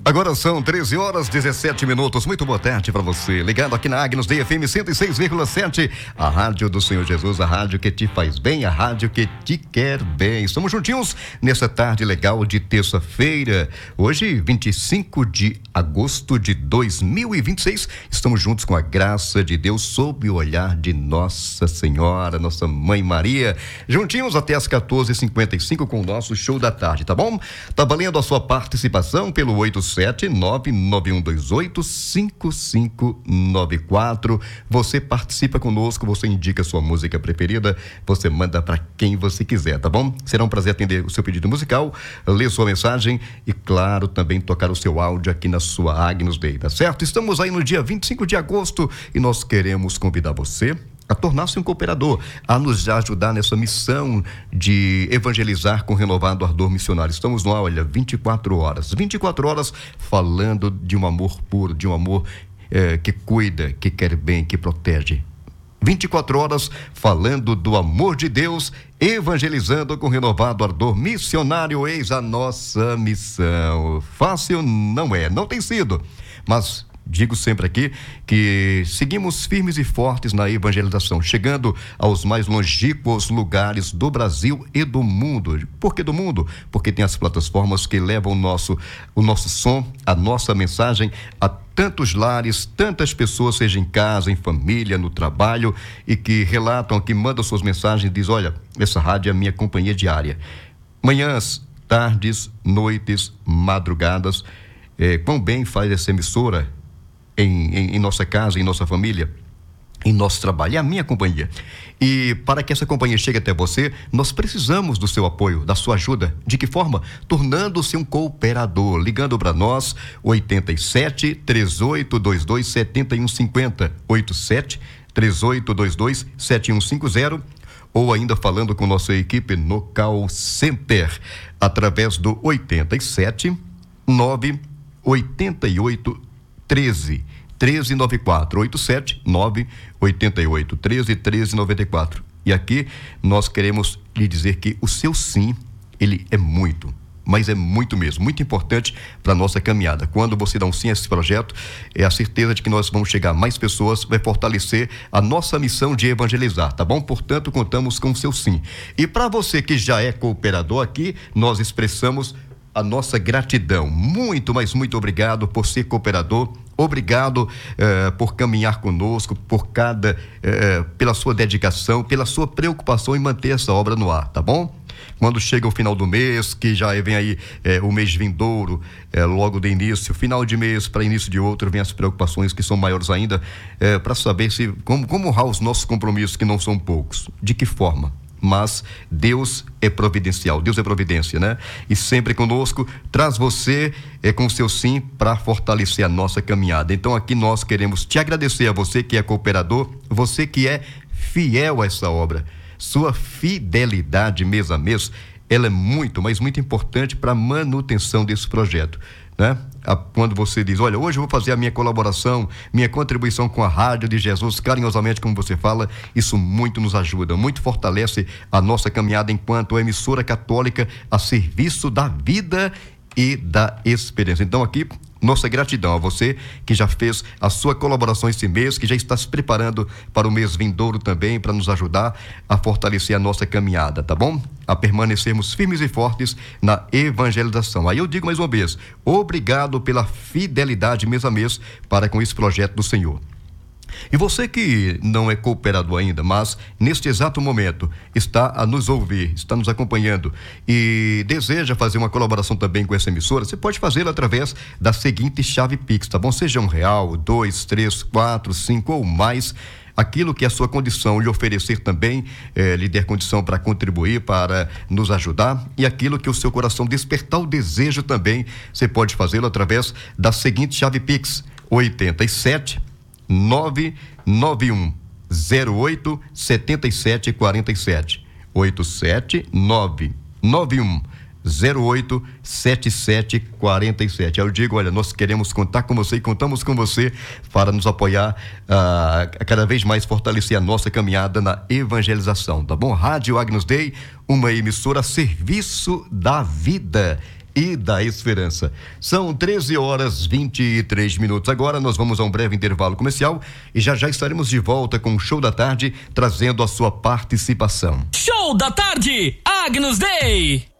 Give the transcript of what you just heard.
Agora são 13 horas 17 minutos. Muito boa tarde para você. Ligado aqui na Agnus Dei FM 106,7. A rádio do Senhor Jesus, a rádio que te faz bem, a rádio que te quer bem. Estamos juntinhos nessa tarde legal de terça-feira. Hoje, 25 de agosto de 2026. Estamos juntos com a graça de Deus, sob o olhar de Nossa Senhora, Nossa Mãe Maria. Juntinhos até as 14h55 com o nosso show da tarde, tá bom? Tá valendo a sua participação pelo 87991285594. Você participa conosco, você indica a sua música preferida, você manda para quem você quiser, tá bom? Será um prazer atender o seu pedido musical, ler sua mensagem e, claro, também tocar o seu áudio aqui na sua Agnus Dei, tá certo? Estamos aí no dia 25 de agosto e nós queremos convidar você a tornar-se um cooperador, a nos ajudar nessa missão de evangelizar com renovado ardor missionário. Estamos no ar, olha, 24 horas falando de um amor puro, de um amor que cuida, que quer bem, que protege. 24 horas falando do amor de Deus, evangelizando com renovado ardor missionário. Eis a nossa missão. Fácil não é, não tem sido, mas digo sempre aqui que seguimos firmes e fortes na evangelização, chegando aos mais longínquos lugares do Brasil e do mundo. Por que do mundo? Porque tem as plataformas que levam o nosso som, a nossa mensagem a tantos lares, tantas pessoas, seja em casa, em família, no trabalho, e que relatam, que mandam suas mensagens e dizem: olha, essa rádio é a minha companhia diária. Manhãs, tardes, noites, madrugadas, quão bem faz essa emissora em nossa casa, em nossa família, em nosso trabalho. É a minha companhia. E para que essa companhia chegue até você, nós precisamos do seu apoio, da sua ajuda. De que forma? Tornando-se um cooperador, ligando para nós 87-3822-7150, 87-3822-7150, ou ainda falando com nossa equipe no call center, através do 87-988-1394, 87-988-1394. E aqui nós queremos lhe dizer que o seu sim, ele é muito, mas é muito mesmo, muito importante para a nossa caminhada. Quando você dá um sim a esse projeto, é a certeza de que nós vamos chegar a mais pessoas, vai fortalecer a nossa missão de evangelizar, tá bom? Portanto, contamos com o seu sim. E para você que já é cooperador aqui, nós expressamos a nossa gratidão. Muito, mas muito obrigado por ser cooperador. Obrigado por caminhar conosco, pela sua dedicação, pela sua preocupação em manter essa obra no ar, tá bom? Quando chega o final do mês, que já vem aí o mês vindouro, logo de início, final de mês para início de outro, vem as preocupações que são maiores ainda, para saber como honrar os nossos compromissos, que não são poucos. De que forma? Mas Deus é providencial, Deus é providência, né? E sempre conosco, traz você com o seu sim para fortalecer a nossa caminhada. Então aqui nós queremos te agradecer, a você que é cooperador, você que é fiel a essa obra. Sua fidelidade mês a mês, ela é muito, mas muito importante para a manutenção desse projeto, né? Quando você diz: olha, hoje eu vou fazer a minha colaboração, minha contribuição com a Rádio de Jesus, carinhosamente como você fala, isso muito nos ajuda, muito fortalece a nossa caminhada enquanto emissora católica a serviço da vida e da experiência. Então aqui, nossa gratidão a você que já fez a sua colaboração esse mês, que já está se preparando para o mês vindouro também, para nos ajudar a fortalecer a nossa caminhada, tá bom? A permanecermos firmes e fortes na evangelização. Aí eu digo mais uma vez, obrigado pela fidelidade mês a mês para com esse projeto do Senhor. E você que não é cooperador ainda, mas neste exato momento está a nos ouvir, está nos acompanhando e deseja fazer uma colaboração também com essa emissora, você pode fazê-lo através da seguinte chave Pix, tá bom? Seja R$1, R$2, R$3, R$4, R$5 ou mais, aquilo que a sua condição lhe oferecer também, lhe der condição para contribuir, para nos ajudar, e aquilo que o seu coração despertar o desejo também, você pode fazê-lo através da seguinte chave Pix, 87-991-08-7747, 87-991-08-7747. Eu digo, olha, nós queremos contar com você e contamos com você para nos apoiar a cada vez mais fortalecer a nossa caminhada na evangelização, tá bom? Rádio Agnus Dei, uma emissora a serviço da vida e da esperança. São 13h23. Agora nós vamos a um breve intervalo comercial e já estaremos de volta com o Show da Tarde, trazendo a sua participação. Show da Tarde, Agnus Dei.